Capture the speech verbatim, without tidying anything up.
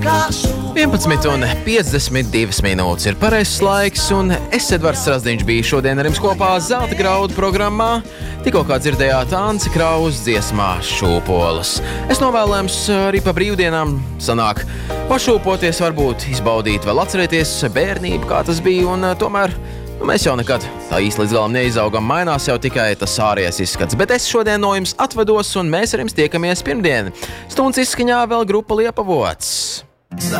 vienpadsmit un piecdesmit divas minūtes ir pareizs laiks, un es, Edvards Strasdiņš, biju šodien ar jums kopā Zelta graudu programmā. Tikko kā dzirdējāt Anci Kraus dziesmā Šūpoles. Es novēlu jums arī pa brīvdienām sanāk pašūpoties, varbūt izbaudīt, vēl atcerēties bērnību, kā tas bija, un tomēr nu, mēs jau nekad tā īsti līdz galam neizaugam, mainās jau tikai tas ārējais izskats. Bet es šodien no jums atvedos, un mēs ar jums tiekamies pirmdien. Stundas izskaņā vēl grupa Liepavots.